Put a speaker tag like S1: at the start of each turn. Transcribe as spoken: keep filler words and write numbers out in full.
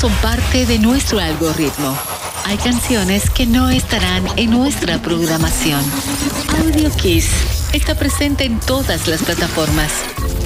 S1: son parte de nuestro algoritmo. Hay canciones que no estarán en nuestra programación. Audio Kiss está presente en todas las plataformas.